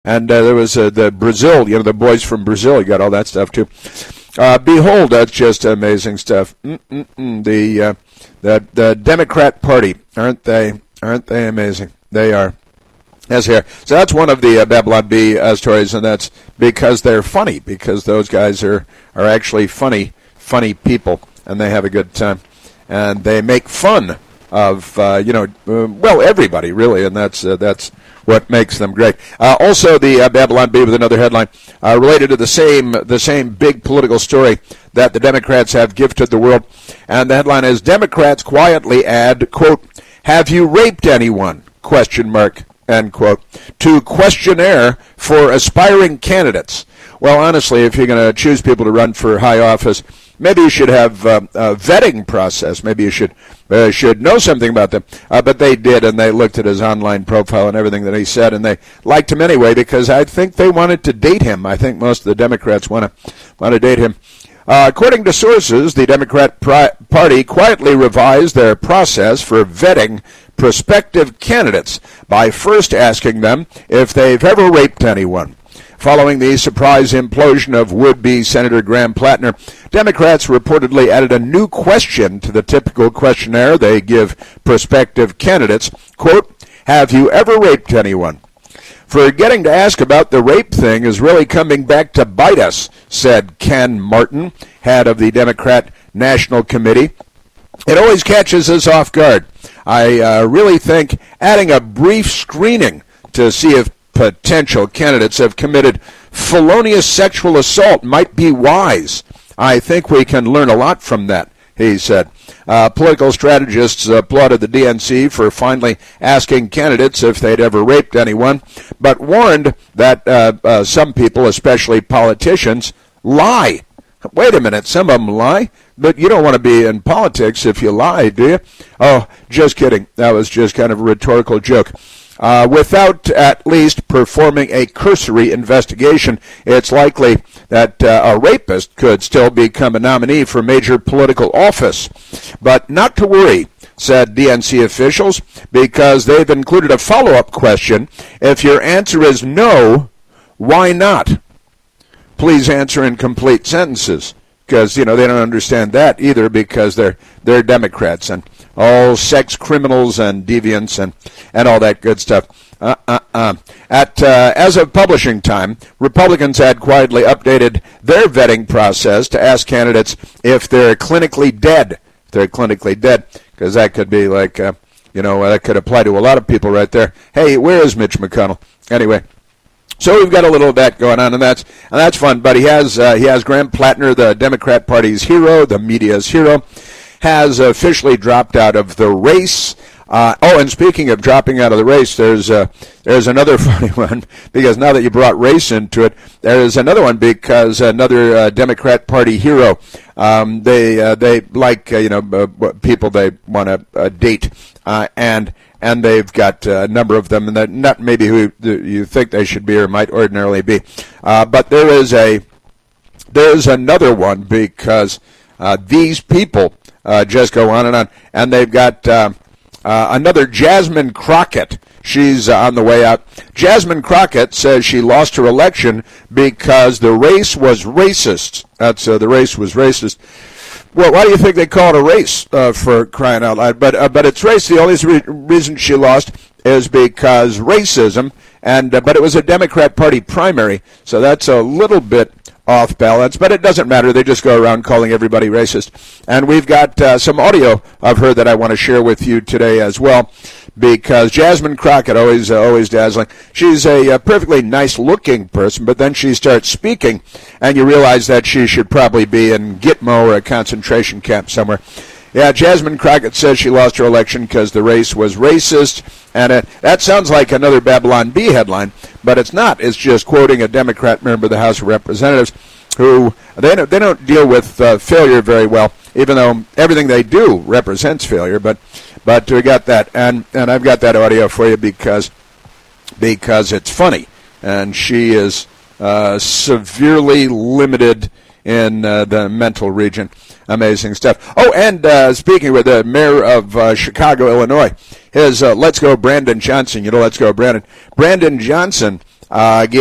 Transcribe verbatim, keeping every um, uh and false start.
And uh, there was uh, the Brazil, you know, the boys from Brazil. You got all that stuff, too. Uh, behold, that's just amazing stuff. Mm-mm-mm. The, uh, the the Democrat Party, aren't they? Aren't they amazing? They are. Yes, here. So that's one of the uh, Babylon Bee uh, stories, and that's because they're funny, because those guys are, are actually funny, funny people, and they have a good time. And they make fun of, uh, you know, uh, well, everybody, really, and that's uh, that's what makes them great. Uh, also, the uh, Babylon Bee with another headline uh, related to the same the same big political story that the Democrats have gifted the world. And the headline is, Democrats quietly add, quote, have you raped anyone, question mark, end quote, to questionnaire for aspiring candidates. Well, honestly, if you're going to choose people to run for high office, maybe you should have uh, a vetting process. Maybe you should uh, should know something about them. Uh, but they did, and they looked at his online profile and everything that he said, and they liked him anyway because I think they wanted to date him. I think most of the Democrats want to want to date him. Uh, according to sources, the Democrat pri- Party quietly revised their process for vetting prospective candidates by first asking them if they've ever raped anyone. Following the surprise implosion of would-be Senator Graham Plattner, Democrats reportedly added a new question to the typical questionnaire they give prospective candidates. Quote, have you ever raped anyone? Forgetting to ask about the rape thing is really coming back to bite us, said Ken Martin, head of the Democrat National Committee. It always catches us off guard. I uh, really think adding a brief screening to see if potential candidates have committed felonious sexual assault might be wise. I think we can learn a lot from that, he said. Uh, political strategists applauded the D N C for finally asking candidates if they'd ever raped anyone, but warned that uh, uh, some people, especially politicians, lie. Wait a minute, some of them lie, but you don't want to be in politics if you lie, do you? Oh, just kidding. That was just kind of a rhetorical joke. Uh, without at least performing a cursory investigation, it's likely that uh, a rapist could still become a nominee for major political office. But not to worry, said D N C officials, because they've included a follow-up question. If your answer is no, why not? Please answer in complete sentences, because, you know, they don't understand that either because they're they're Democrats and all sex criminals and deviants and, and all that good stuff. Uh, uh, uh. At uh, as of publishing time, Republicans had quietly updated their vetting process to ask candidates if they're clinically dead. If they're clinically dead, because that could be like, uh, you know, that could apply to a lot of people right there. Hey, where is Mitch McConnell? Anyway. So we've got a little of that going on, and that's and that's fun. But he has uh, he has Graham Plattner, the Democrat Party's hero, the media's hero, has officially dropped out of the race. Uh, oh, and speaking of dropping out of the race, there's uh, there's another funny one, because now that you brought race into it, there is another one because another uh, Democrat Party hero, um, they uh, they like uh, you know uh, people they want to uh, date, uh, and. And they've got a number of them, and they're not maybe who you think they should be or might ordinarily be. Uh, but there is a there is another one because uh, these people uh, just go on and on. And they've got uh, uh, another Jasmine Crockett. She's uh, on the way out. Jasmine Crockett says she lost her election because the race was racist. That's uh, the race was racist. Well, why do you think they call it a race, uh, for crying out loud? But uh, but it's race. The only re- reason she lost is because racism, and uh, but it was a Democrat Party primary, so that's a little bit off balance. But it doesn't matter. They just go around calling everybody racist. And we've got uh, some audio of her that I want to share with you today as well, because Jasmine Crockett, always uh, always dazzling. She's a, a perfectly nice-looking person, but then she starts speaking, and you realize that she should probably be in Gitmo or a concentration camp somewhere. Yeah, Jasmine Crockett says she lost her election because the race was racist, and it, that sounds like another Babylon Bee headline, but it's not. It's just quoting a Democrat member of the House of Representatives who they don't, they don't deal with uh, failure very well, even though everything they do represents failure. But but we got that, and, and I've got that audio for you because because it's funny, and she is uh, severely limited in uh, the mental region. Amazing stuff. Oh, and uh, speaking with the mayor of uh, Chicago, Illinois, his uh, Let's Go Brandon Johnson. You know, Let's Go Brandon. Brandon Johnson Uh,